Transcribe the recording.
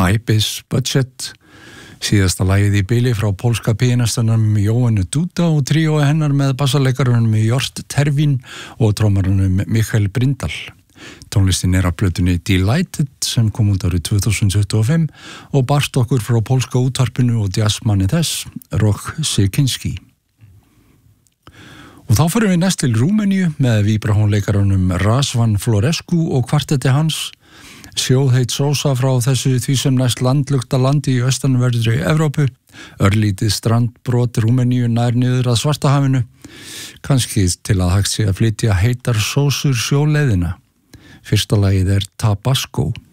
Ibis Budget, síðasta lagið í bili frá pólska pianistanum Jóhannu Duda og tríói hennar með bassalekarunum Jort Tervín og trómarunum Mikael Brindal. Tónlistin af plötunni Delighted sem kom út árið 2025 og barst okkur frá pólska útvarpinu og jazzmanni þess, Rok Sikinski. Og þá förum við næst til Rúmeníu með víbratónleikarunum Razvan Florescu og kvartetti hans. Sjóðheit sósa frá þessu því sem næst landlugta landi í austanverðri Evrópu, örlítið strandbrot Rúmeníu nær niður að Svartahafinu, kannski til að hægt sé að flytja heitar sósur sjóleiðina. Fyrsta lagið Tabasco.